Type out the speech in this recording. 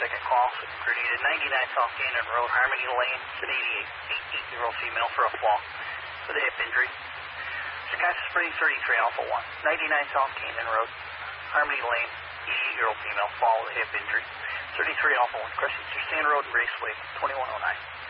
second call. Security to 99 South Cannon Road, Harmony Lane. It's an 88-year-old female for a fall with a hip injury. Circassia Springs 33 Alpha 1, 99 South Cannon Road, Harmony Lane. 88-year-old female fall with a hip injury. 33 Alpha 1, Crescent Sand Road and Raceway, 2109.